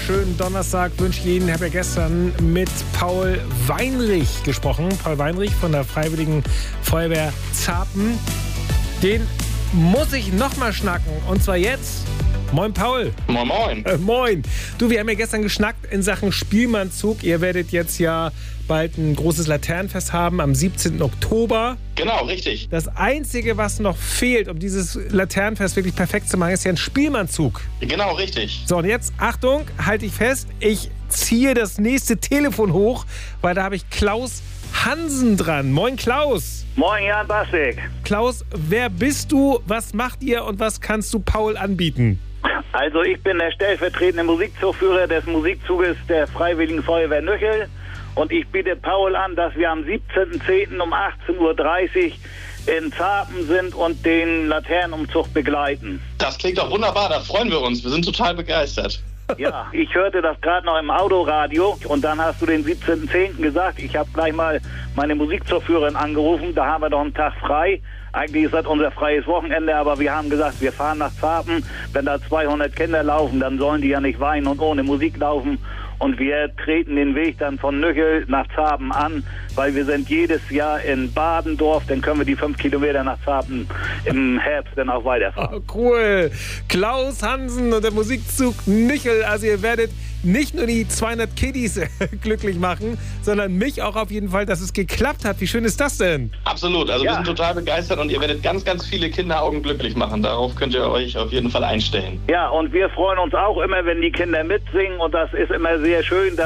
wunderschönen Donnerstag wünsche ich Ihnen. Ich habe ja gestern mit Paul Weinrich gesprochen. Paul Weinrich von der Freiwilligen Feuerwehr Zarpen. Den muss ich nochmal schnacken. Und zwar jetzt. Moin, Paul. Moin, moin. Moin. Du, wir haben ja gestern geschnackt in Sachen Spielmannzug. Ihr werdet jetzt ja bald ein großes Laternenfest haben am 17. Oktober. Genau, richtig. Das Einzige, was noch fehlt, um dieses Laternenfest wirklich perfekt zu machen, ist ja ein Spielmannzug. Genau, richtig. So, und jetzt, Achtung, halte ich fest, ich ziehe das nächste Telefon hoch, weil da habe ich Klaus Hansen dran. Moin, Klaus. Moin, Jan Basek. Klaus, wer bist du, was macht ihr und was kannst du Paul anbieten? Also ich bin der stellvertretende Musikzugführer des Musikzuges der Freiwilligen Feuerwehr Nöchel und ich biete Paul an, dass wir am 17.10. um 18.30 Uhr in Zarpen sind und den Laternenumzug begleiten. Das klingt doch wunderbar, da freuen wir uns. Wir sind total begeistert. Ja, ich hörte das gerade noch im Autoradio und dann hast du den 17.10. gesagt. Ich habe gleich mal meine Musikzugführerin angerufen, da haben wir doch einen Tag frei. Eigentlich ist das unser freies Wochenende, aber wir haben gesagt, wir fahren nach Zarpen. Wenn da 200 Kinder laufen, dann sollen die ja nicht weinen und ohne Musik laufen. Und wir treten den Weg dann von Nöchel nach Zarpen an, weil wir sind jedes Jahr in Badendorf. Dann können wir die 5 Kilometer nach Zarpen im Herbst dann auch weiterfahren. Oh, cool. Klaus Hansen und der Musikzug Nöchel. Also ihr werdet nicht nur die 200 Kiddies glücklich machen, sondern mich auch auf jeden Fall, dass es geklappt hat. Wie schön ist das denn? Absolut. Also Ja. wir sind total begeistert und ihr werdet ganz, ganz viele Kinderaugen glücklich machen. Darauf könnt ihr euch auf jeden Fall einstellen. Ja, und wir freuen uns auch immer, wenn die Kinder mitsingen und das ist immer sehr schön.